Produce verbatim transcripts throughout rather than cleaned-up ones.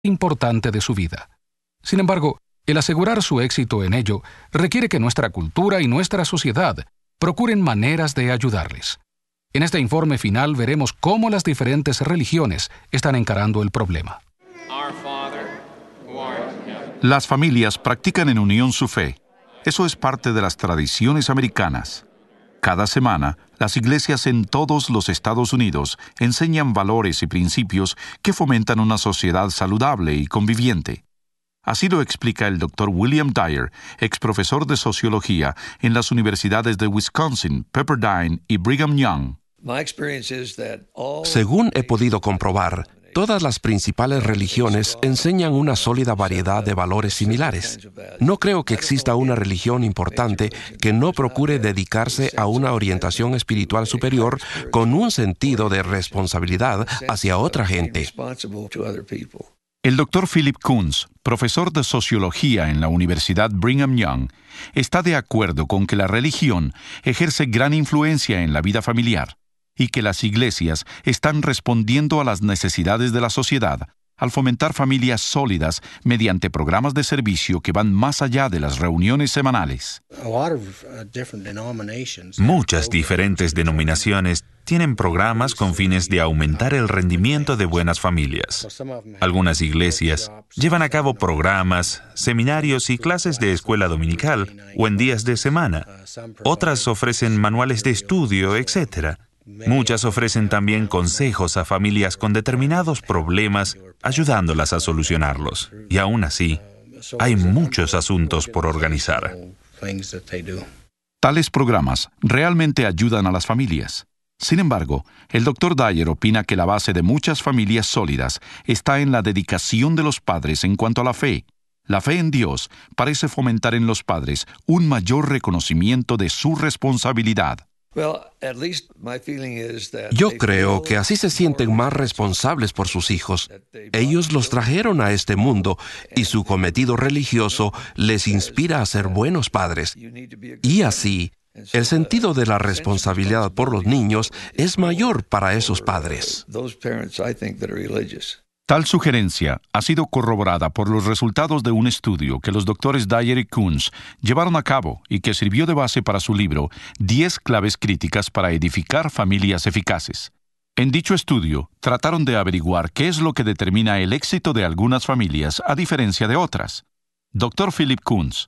importante de su vida. Sin embargo, el asegurar su éxito en ello requiere que nuestra cultura y nuestra sociedad procuren maneras de ayudarles. En este informe final veremos cómo las diferentes religiones están encarando el problema. Las familias practican en unión su fe. Eso es parte de las tradiciones americanas. Cada semana, las iglesias en todos los Estados Unidos enseñan valores y principios que fomentan una sociedad saludable y conviviente. Así lo explica el doctor William Dyer, exprofesor de sociología en las universidades de Wisconsin, Pepperdine y Brigham Young. Según he podido comprobar, todas las principales religiones enseñan una sólida variedad de valores similares. No creo que exista una religión importante que no procure dedicarse a una orientación espiritual superior con un sentido de responsabilidad hacia otra gente. El doctor Philip Kunz, profesor de sociología en la Universidad Brigham Young, está de acuerdo con que la religión ejerce gran influencia en la vida familiar y que las iglesias están respondiendo a las necesidades de la sociedad al fomentar familias sólidas mediante programas de servicio que van más allá de las reuniones semanales. Muchas diferentes denominaciones tienen programas con fines de aumentar el rendimiento de buenas familias. Algunas iglesias llevan a cabo programas, seminarios y clases de escuela dominical o en días de semana. Otras ofrecen manuales de estudio, etcétera. Muchas ofrecen también consejos a familias con determinados problemas, ayudándolas a solucionarlos. Y aún así, hay muchos asuntos por organizar. Tales programas realmente ayudan a las familias. Sin embargo, el doctor Dyer opina que la base de muchas familias sólidas está en la dedicación de los padres en cuanto a la fe. La fe en Dios parece fomentar en los padres un mayor reconocimiento de su responsabilidad. Yo creo que así se sienten más responsables por sus hijos. Ellos los trajeron a este mundo y su cometido religioso les inspira a ser buenos padres. Y así, el sentido de la responsabilidad por los niños es mayor para esos padres. Tal sugerencia ha sido corroborada por los resultados de un estudio que los doctores Dyer y Kunz llevaron a cabo y que sirvió de base para su libro diez claves críticas para edificar familias eficaces. En dicho estudio, trataron de averiguar qué es lo que determina el éxito de algunas familias a diferencia de otras. doctor Philip Kunz.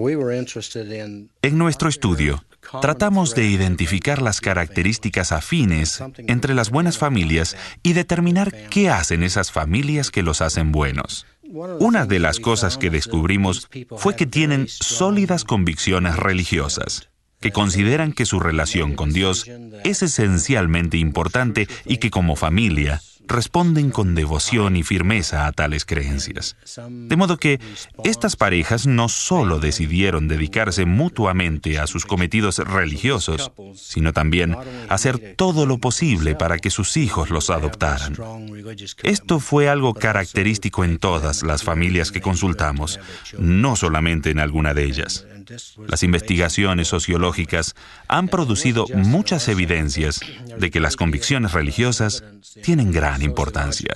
En nuestro estudio, tratamos de identificar las características afines entre las buenas familias y determinar qué hacen esas familias que los hacen buenos. Una de las cosas que descubrimos fue que tienen sólidas convicciones religiosas, que consideran que su relación con Dios es esencialmente importante y que como familia responden con devoción y firmeza a tales creencias. De modo que estas parejas no solo decidieron dedicarse mutuamente a sus cometidos religiosos, sino también hacer todo lo posible para que sus hijos los adoptaran. Esto fue algo característico en todas las familias que consultamos, no solamente en alguna de ellas. Las investigaciones sociológicas han producido muchas evidencias de que las convicciones religiosas tienen gran importancia.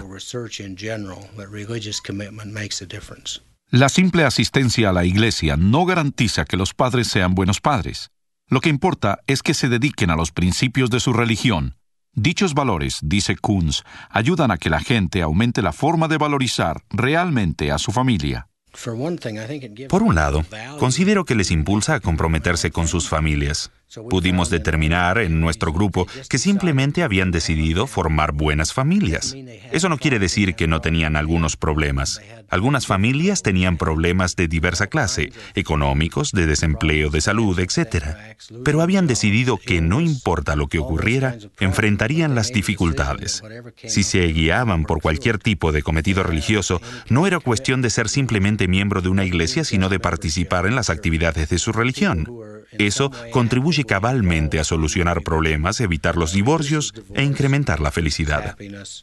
La simple asistencia a la iglesia no garantiza que los padres sean buenos padres. Lo que importa es que se dediquen a los principios de su religión. Dichos valores, dice Kunz, ayudan a que la gente aumente la forma de valorizar realmente a su familia. Por un lado, considero que les impulsa a comprometerse con sus familias. Pudimos determinar en nuestro grupo que simplemente habían decidido formar buenas familias. Eso no quiere decir que no tenían algunos problemas. Algunas familias tenían problemas de diversa clase, económicos, de desempleo, de salud, etcétera. Pero habían decidido que no importa lo que ocurriera, enfrentarían las dificultades. Si se guiaban por cualquier tipo de cometido religioso, no era cuestión de ser simplemente miembro de una iglesia, sino de participar en las actividades de su religión. Eso contribuye cabalmente a solucionar problemas, evitar los divorcios e incrementar la felicidad.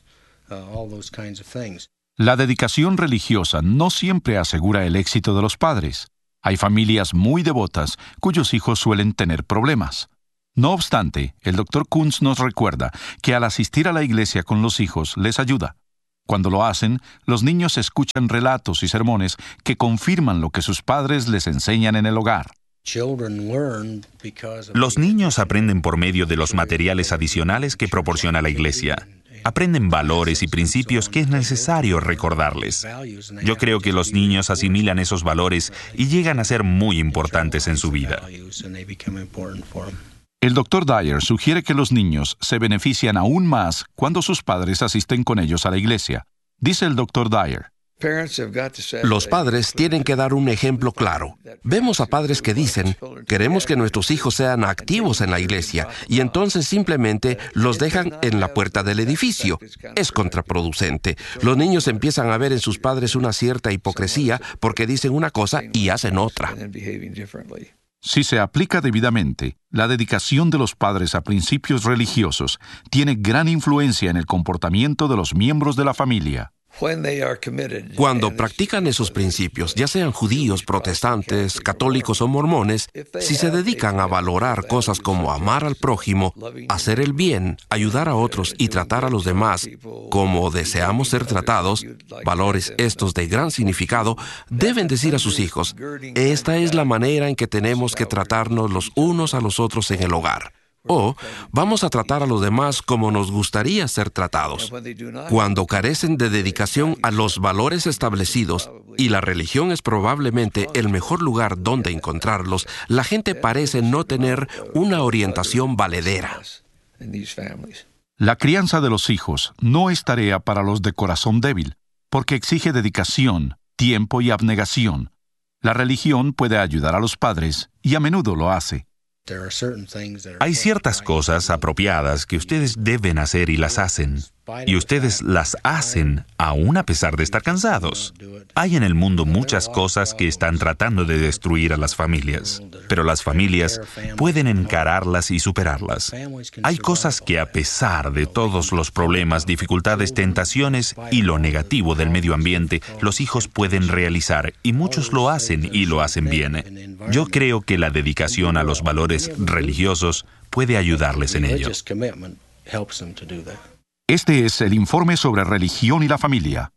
La dedicación religiosa no siempre asegura el éxito de los padres. Hay familias muy devotas cuyos hijos suelen tener problemas. No obstante, el doctor Kunz nos recuerda que al asistir a la iglesia con los hijos les ayuda. Cuando lo hacen, los niños escuchan relatos y sermones que confirman lo que sus padres les enseñan en el hogar. Los niños aprenden por medio de los materiales adicionales que proporciona la iglesia. Aprenden valores y principios que es necesario recordarles. Yo creo que los niños asimilan esos valores y llegan a ser muy importantes en su vida. El doctor Dyer sugiere que los niños se benefician aún más cuando sus padres asisten con ellos a la iglesia. Dice el doctor Dyer: los padres tienen que dar un ejemplo claro. Vemos a padres que dicen, queremos que nuestros hijos sean activos en la iglesia, y entonces simplemente los dejan en la puerta del edificio. Es contraproducente. Los niños empiezan a ver en sus padres una cierta hipocresía porque dicen una cosa y hacen otra. Si se aplica debidamente, la dedicación de los padres a principios religiosos tiene gran influencia en el comportamiento de los miembros de la familia. Cuando practican esos principios, ya sean judíos, protestantes, católicos o mormones, si se dedican a valorar cosas como amar al prójimo, hacer el bien, ayudar a otros y tratar a los demás como deseamos ser tratados, valores estos de gran significado, deben decir a sus hijos, esta es la manera en que tenemos que tratarnos los unos a los otros en el hogar. O vamos a tratar a los demás como nos gustaría ser tratados. Cuando carecen de dedicación a los valores establecidos, y la religión es probablemente el mejor lugar donde encontrarlos, la gente parece no tener una orientación valedera. La crianza de los hijos no es tarea para los de corazón débil, porque exige dedicación, tiempo y abnegación. La religión puede ayudar a los padres, y a menudo lo hace. Hay ciertas cosas apropiadas que ustedes deben hacer y las hacen. Y ustedes las hacen aún a pesar de estar cansados. Hay en el mundo muchas cosas que están tratando de destruir a las familias, pero las familias pueden encararlas y superarlas. Hay cosas que a pesar de todos los problemas, dificultades, tentaciones y lo negativo del medio ambiente, los hijos pueden realizar, y muchos lo hacen y lo hacen bien. Yo creo que la dedicación a los valores religiosos puede ayudarles en ello. Este es el informe sobre religión y la familia.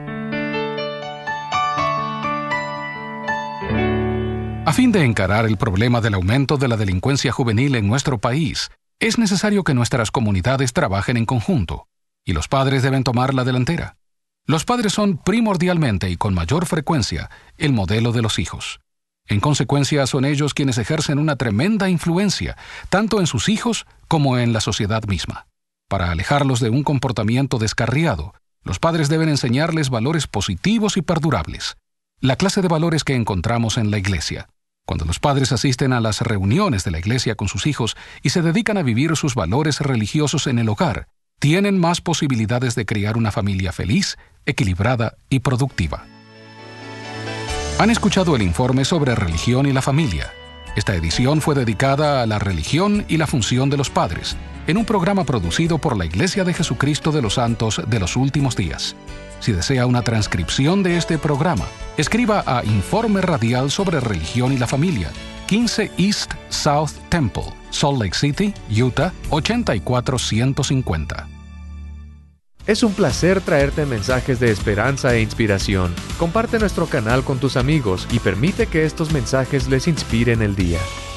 A fin de encarar el problema del aumento de la delincuencia juvenil en nuestro país, es necesario que nuestras comunidades trabajen en conjunto, y los padres deben tomar la delantera. Los padres son primordialmente y con mayor frecuencia el modelo de los hijos. En consecuencia, son ellos quienes ejercen una tremenda influencia, tanto en sus hijos como en la sociedad misma. Para alejarlos de un comportamiento descarriado, los padres deben enseñarles valores positivos y perdurables, la clase de valores que encontramos en la iglesia. Cuando los padres asisten a las reuniones de la iglesia con sus hijos y se dedican a vivir sus valores religiosos en el hogar, tienen más posibilidades de criar una familia feliz, equilibrada y productiva. Han escuchado el informe sobre religión y la familia. Esta edición fue dedicada a la religión y la función de los padres, en un programa producido por la Iglesia de Jesucristo de los Santos de los Últimos Días. Si desea una transcripción de este programa, escriba a Informe Radial sobre Religión y la Familia, quince East South Temple, Salt Lake City, Utah, ochenta y cuatro ciento cincuenta. Es un placer traerte mensajes de esperanza e inspiración. Comparte nuestro canal con tus amigos y permite que estos mensajes les inspiren el día.